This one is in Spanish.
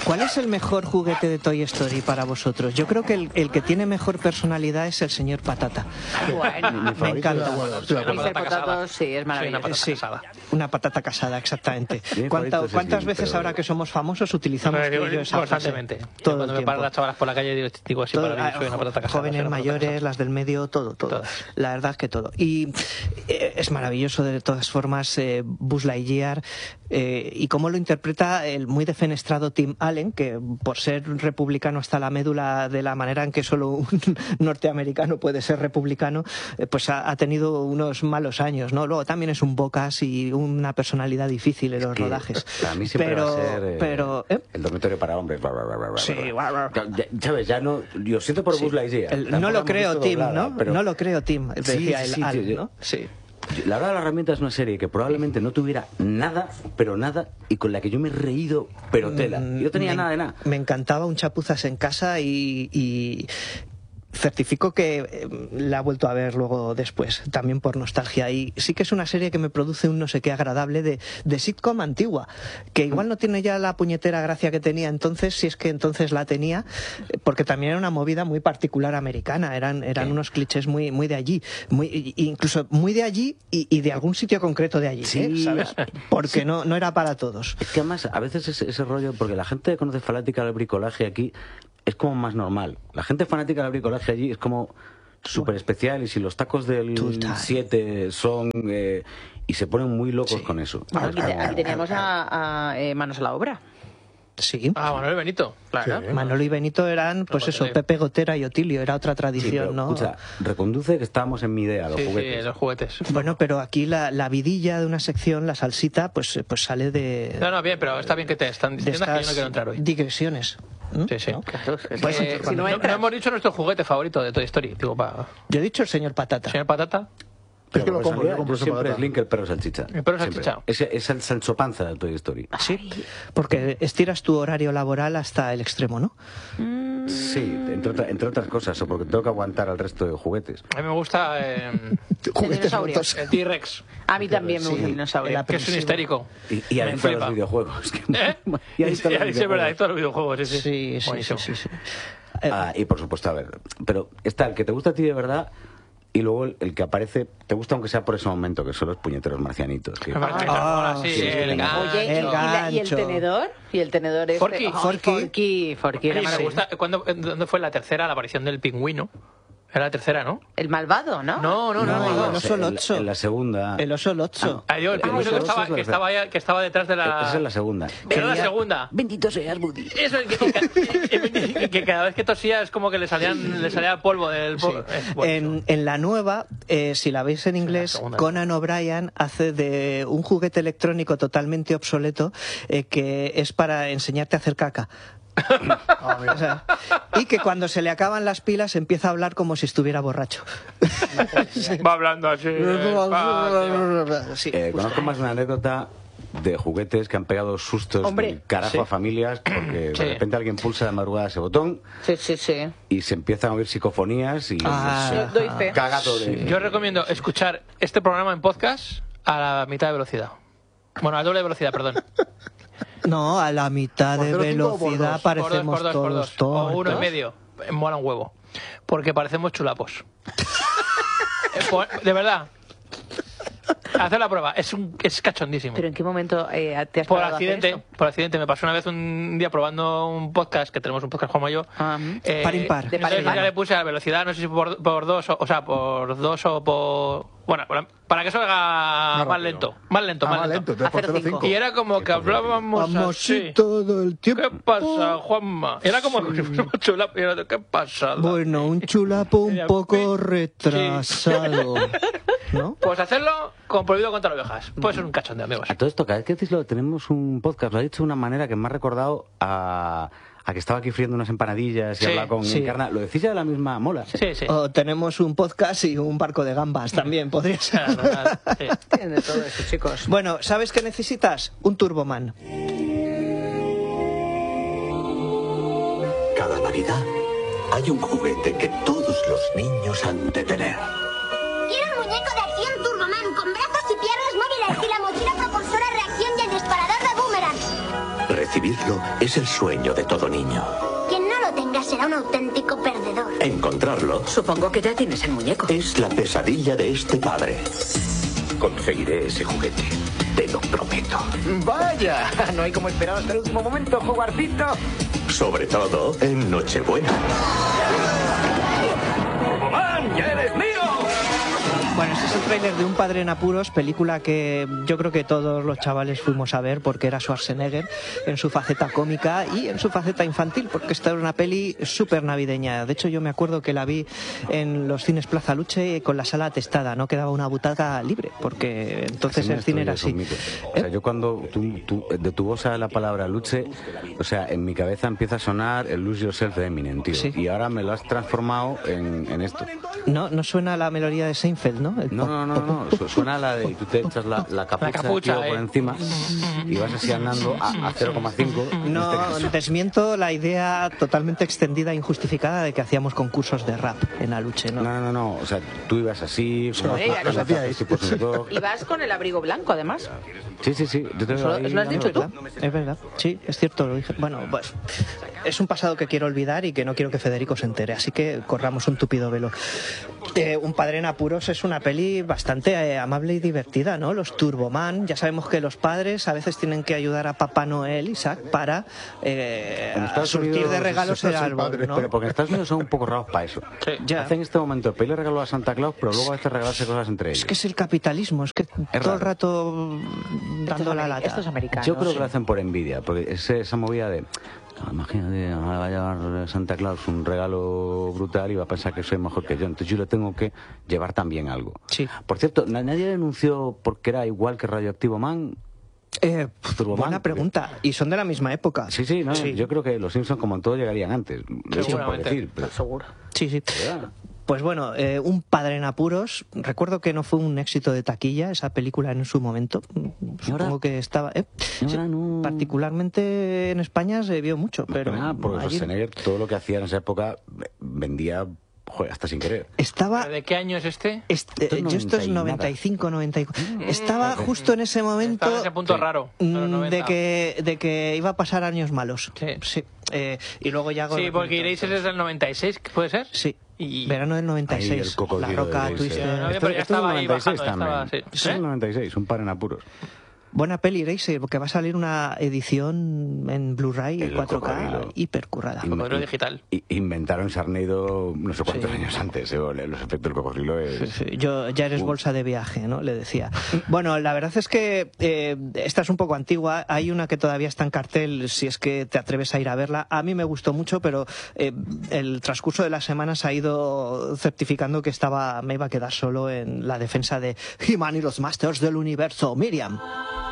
¿Cuál es el mejor juguete de Toy Story para vosotros? Yo creo que el que tiene mejor personalidad es el señor Patata. Bueno, me encanta. Mr. Potato, sí, es maravilloso. Una patata casada, exactamente. ¿Cuántas veces ahora que somos famosos utilizamos esa constantemente? Todo cuando me paran las chavalas por la calle digo así, soy una patata casada. Jóvenes, mayores, las del medio, todo. La verdad es que todo. Y es maravilloso de todas formas Buzz Lightyear y cómo lo interpreta el muy defenestrado Tim Allen, que por ser republicano hasta la médula, de la manera en que solo un norteamericano puede ser republicano, pues ha tenido unos malos años, ¿no? Luego también es un bocas y una personalidad difícil en los rodajes. A mí siempre va a ser el dormitorio para hombres. Sí, ¿sabes? Ya no, yo siento por Buzz Lightyear. No lo creo, Tim, ¿no? Pero... No lo creo, Tim, decía Allen, ¿no? Sí. La Hora de la Herramienta es una serie que probablemente no tuviera nada, pero nada, y con la que yo me he reído, pero tela. Yo tenía nada de nada. Me encantaba Un Chapuzas en casa y certifico que la he vuelto a ver luego después, también por nostalgia. Y sí que es una serie que me produce un no sé qué agradable de sitcom antigua, que igual no tiene ya la puñetera gracia que tenía entonces, si es que entonces la tenía, porque también era una movida muy particular americana, eran unos clichés muy de allí, incluso muy de allí y de algún sitio concreto de allí, ¿sabes? Porque no era para todos. Es que además a veces ese rollo, porque la gente que conoce fanática del bricolaje aquí es como más normal. La gente fanática del bricolaje allí es como súper especial, y si los tacos del 7 son... y se ponen muy locos con eso. Bueno, aquí teníamos a Manos a la Obra. Sí. Manolo y Benito, claro. Sí. Manolo y Benito eran, pues eso, Pepe Gotera y Otilio, era otra tradición, sí, pero, ¿no? Escucha, reconduce que estábamos en mi idea, los juguetes. Sí, los juguetes. Bueno, pero aquí la vidilla de una sección, la salsita, pues sale de... No, bien, pero está bien que te están diciendo que yo no quiero entrar hoy. Digresiones. Sí. ¿No? Claro, no hemos dicho nuestro juguete favorito de Toy Story. Digo, yo he dicho el señor Patata. ¿Señor Patata? Es que lo compro siempre es Link el perro salchicha. El perro salchicha. Es el Sancho Panza de Toy Story. Sí, porque estiras tu horario laboral hasta el extremo, ¿no? Sí, entre otras cosas, o porque tengo que aguantar al resto de juguetes. A mí me gusta el dinosaurio. El T-Rex. A mí también me gusta el dinosaurio. Que es un histérico. Y adicto a los videojuegos. Y adicto a los videojuegos. Sí. Y por supuesto, a ver, pero está el que te gusta a ti de verdad. Y luego el que aparece, te gusta aunque sea por ese momento, que son los puñeteros marcianitos. El gancho. Oye, ¿y el tenedor? ¿Y el tenedor es Forky era me gusta. ¿Dónde fue la tercera, la aparición del pingüino? Era la tercera, ¿no? El malvado, ¿no? No. El oso Lotso. En la segunda. El oso Lotso. El pingüino que estaba detrás de la... Esa es la segunda. Era la segunda. Bendito seas, Woody. Eso es que cada vez que tosía es como que le salía polvo del... En la nueva, si la veis en inglés, Conan O'Brien hace de un juguete electrónico totalmente obsoleto que es para enseñarte a hacer caca. O sea, y que cuando se le acaban las pilas empieza a hablar como si estuviera borracho. Va hablando así. Conozco más una anécdota de juguetes que han pegado sustos del carajo a familias porque de repente alguien pulsa de madrugada ese botón y se empiezan a oír psicofonías y doy fe. caga todo. Yo recomiendo escuchar este programa en podcast a la mitad de velocidad. Bueno, a doble velocidad, perdón. No, a la mitad de velocidad parecemos todos tontos. O 1,5. Mola un huevo. Porque parecemos chulapos. De verdad. Hacer la prueba. Es cachondísimo. ¿Pero en qué momento te has parado a hacer esto? Por accidente. Me pasó una vez un día probando un podcast, que tenemos un podcast Juanma y yo. Par impar. Entonces ya le puse a velocidad, no sé si por 2 por 2 o por... Bueno, para que salga más lento. Más lento. Hacer 5. Y era como que hablábamos así todo el tiempo. ¿Qué pasa, Juanma? Era como que fuéramos chulapos. ¿Qué pasa? Bueno, un chulapo un poco retrasado. ¿No? Pues hacerlo con Prohibido contar ovejas. Puede ser un cachondeo, amigos. A todo esto, cada vez que decís tenemos un podcast, lo ha dicho de una manera que me ha recordado a que estaba aquí friendo unas empanadillas y hablaba con Encarna. ¿Lo decís ya de la misma mola? Sí. O tenemos un podcast y un barco de gambas también, podría ser. Tiene todo eso, chicos. Bueno, ¿sabes qué necesitas? Un Turboman. Cada Navidad hay un juguete que todos los niños han de tener. Quiero un muñeco de acción Turboman con brazos y piernas móviles y la mochila propulsora reacción y el disparador de boomerang. recibirlo es el sueño de todo niño. Quien no lo tenga será un auténtico perdedor. Encontrarlo Supongo que ya tienes el muñeco. es la pesadilla de este padre. Conseguiré ese juguete, te lo prometo. Vaya, no hay como esperar hasta el último momento, jugarcito. Sobre todo en Nochebuena. ¡Turboman, ya eres mío! Bueno, este es el tráiler de Un padre en apuros, película que yo creo que todos los chavales fuimos a ver porque era Schwarzenegger en su faceta cómica y en su faceta infantil, porque esta era una peli súper navideña. De hecho, yo me acuerdo que la vi en los cines Plaza Luche con la sala atestada, no quedaba una butaca libre, porque entonces el cine era así. O sea, yo cuando de tu voz sale la palabra Luche, o sea, en mi cabeza empieza a sonar el Lose Yourself de Eminem, tío. Sí. Y ahora me lo has transformado en esto. No suena la melodía de Seinfeld, ¿no? No. Suena la de tú te echas la capucha tío, por encima y vas así andando a 0,5. No, desmiento la idea totalmente extendida e injustificada de que hacíamos concursos de rap en Aluche, ¿no? No. O sea, tú ibas así. Ibas con el abrigo blanco, además. Sí. Yo te veo ¿Eso lo has dicho tú? Es verdad, sí, es cierto, lo dije. Bueno, pues es un pasado que quiero olvidar y que no quiero que Federico se entere, así que corramos un tupido velo. Un padre en apuros es una peli bastante amable y divertida, ¿no? Los Turboman, ya sabemos que los padres a veces tienen que ayudar a Papá Noel, Isaac, para surtir de regalos el árbol, ¿no? Pero porque en Estados Unidos son un poco raros para eso. Sí. Ya. Hacen este momento de pedirle regalo a Santa Claus, pero luego a veces regalarse cosas entre ellos. Es que es el capitalismo, es que todo el rato dando la lata. Estos americanos. Yo creo que lo hacen por envidia, porque esa movida de... Imagínate, ahora va a llevar Santa Claus un regalo brutal y va a pensar que soy mejor que yo. Entonces yo le tengo que llevar también algo. Sí. Por cierto, ¿nadie denunció porque era igual que Radioactivo Man? Buena pregunta. Y son de la misma época. Sí, no, yo creo que los Simpsons como en todo llegarían antes. Lo he dicho por decir, pero... Seguro. Sí. Ya. Pues bueno, Un padre en apuros. Recuerdo que no fue un éxito de taquilla esa película en su momento. Supongo que estaba... sí, no. Particularmente en España se vio mucho, pero... porque allí... Schwarzenegger, todo lo que hacía en esa época vendía... Joder, hasta sin querer. Estaba... ¿De qué año es este? Esto es 95, 94. Estaba justo en ese momento... Estaba en ese punto raro. De que iba a pasar años malos. Sí. Y luego ya... Sí, porque Eraser es del 96, ¿puede ser? Sí. Y... Verano del 96. Ahí el cocodrilo La Roca, de Twister... No, pero ya estaba ahí bajando. Estaba, sí. Es el 96, un par en apuros. Buena peli, Eraser, porque va a salir una edición en Blu-ray 4K hipercurrada. Cocodrilo digital. Inventaron Sharknado no sé cuántos años antes, los efectos del cocodrilo es... Sí. Yo ya eres bolsa de viaje, ¿no? Le decía. Bueno, la verdad es que esta es un poco antigua. Hay una que todavía está en cartel, si es que te atreves a ir a verla. A mí me gustó mucho, pero el transcurso de las semanas ha ido certificando que me iba a quedar solo en la defensa de He-Man y los Masters del Universo. Miriam.